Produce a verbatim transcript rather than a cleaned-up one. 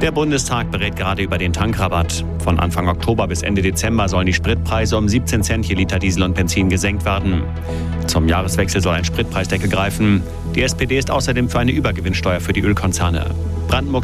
Der Bundestag berät gerade über den Tankrabatt. Von Anfang Oktober bis Ende Dezember sollen die Spritpreise um siebzehn Cent je Liter Diesel und Benzin gesenkt werden. Zum Jahreswechsel soll ein Spritpreisdeckel greifen. Die S P D ist außerdem für eine Übergewinnsteuer für die Ölkonzerne. Brandenburg